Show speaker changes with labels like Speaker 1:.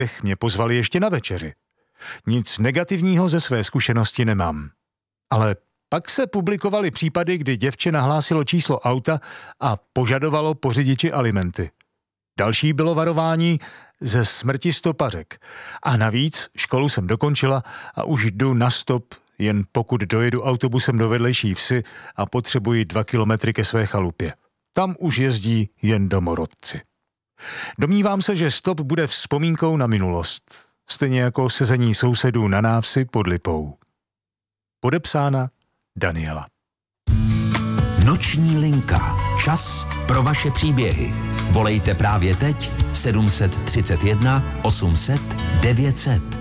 Speaker 1: mě pozvali ještě na večeři. Nic negativního ze své zkušenosti nemám. Ale pak se publikovaly případy, kdy děvče nahlásilo číslo auta a požadovalo po řidiči alimenty. Další bylo varování ze smrti stopařek. A navíc školu jsem dokončila a už jdu na stop, jen pokud dojedu autobusem do vedlejší vsi a potřebuji 2 kilometry ke své chalupě. Tam už jezdí jen domorodci. Domnívám se, že stop bude vzpomínkou na minulost. Stejně jako sezení sousedů na návsi pod Lipou. Podepsána Daniela.
Speaker 2: Noční linka. Čas pro vaše příběhy. Volejte právě teď 731 800 900.